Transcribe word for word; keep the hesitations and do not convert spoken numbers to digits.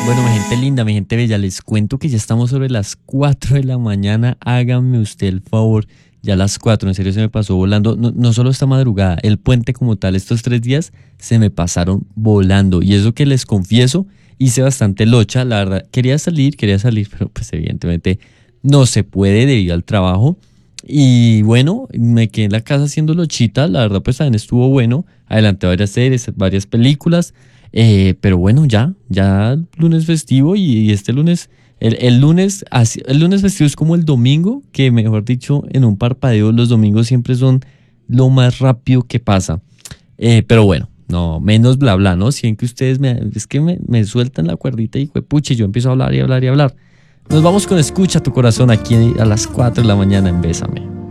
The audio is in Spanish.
Bueno, mi gente linda, mi gente bella, les cuento que ya estamos sobre las cuatro de la mañana. Háganme usted el favor, ya las cuatro, en serio se me pasó volando. No, no solo esta madrugada, el puente como tal, estos tres días se me pasaron volando. Y eso que les confieso, hice bastante locha, la verdad. Quería salir, quería salir, pero pues evidentemente no se puede debido al trabajo. Y bueno, me quedé en la casa haciendo lochita, la verdad pues también estuvo bueno. Adelanté varias series, varias películas. Eh, pero bueno, ya, ya lunes festivo y, y este lunes, el, el lunes, así- el lunes festivo es como el domingo, que mejor dicho, en un parpadeo, los domingos siempre son lo más rápido que pasa. Eh, pero bueno, no, menos bla bla, ¿no? Si ven que ustedes me, es que me, me sueltan la cuerdita y puche, yo empiezo a hablar y hablar y hablar. Nos vamos con Escucha tu corazón aquí a las cuatro de la mañana en Bésame.